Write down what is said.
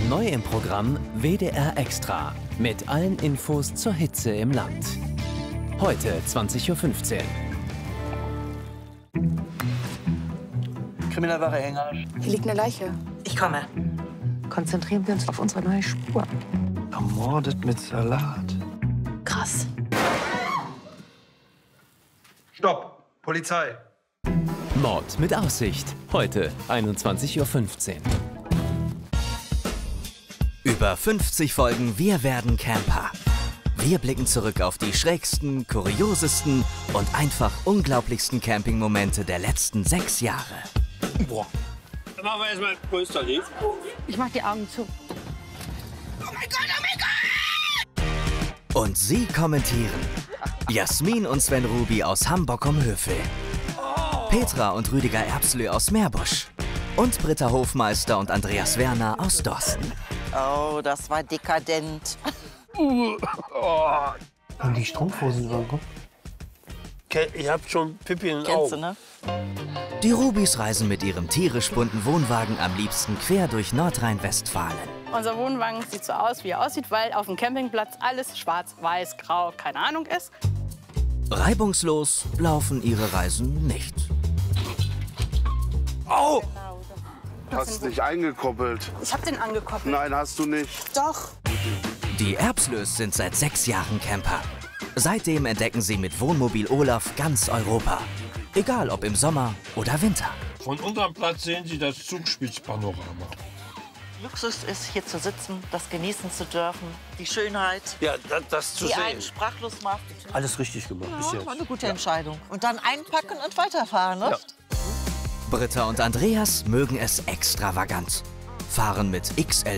Neu im Programm WDR Extra mit allen Infos zur Hitze im Land. Heute 20:15 Uhr. Kriminalware Engel. Hier liegt eine Leiche. Ich komme. Konzentrieren wir uns auf unsere neue Spur. Ermordet mit Salat. Krass. Stopp! Polizei! Mord mit Aussicht. Heute 21:15 Uhr. Über 50 Folgen Wir werden Camper. Wir blicken zurück auf die schrägsten, kuriosesten und einfach unglaublichsten Campingmomente der letzten 6 Jahre. Boah. Dann machen wir erstmal größter Lied. Ich mach die Augen zu. Oh mein Gott, oh mein Gott! Und sie kommentieren. Jasmin und Sven Ruby aus Hamburg-um-Hövel. Petra und Rüdiger Erbslö aus Meerbusch. Und Britta Hofmeister und Andreas Werner aus Dorsten. Oh, das war dekadent. Und die Strumpfhosen über den Kopf. Ihr habt schon Pipi in den Kennst du, Augen. ne? Die Rubis reisen mit ihrem tierisch bunten Wohnwagen am liebsten quer durch Nordrhein-Westfalen. Unser Wohnwagen sieht so aus, wie er aussieht, weil auf dem Campingplatz alles schwarz, weiß, grau, keine Ahnung ist. Reibungslos laufen ihre Reisen nicht. Au! Hast dich eingekoppelt. Ich habe den angekoppelt. Nein, hast du nicht. Doch. Die Erbslös sind seit 6 Jahren Camper. Seitdem entdecken sie mit Wohnmobil Olaf ganz Europa. Egal ob im Sommer oder Winter. Von unserem Platz sehen Sie das Zugspitzpanorama. Luxus ist, hier zu sitzen, das genießen zu dürfen. Die Schönheit, Ja, das zu die einen sehen. sprachlos macht. Alles richtig gemacht bis Ja, jetzt. war eine gute Entscheidung. Und dann einpacken und weiterfahren, ne? Ja. Britta und Andreas mögen es extravagant. Fahren mit XL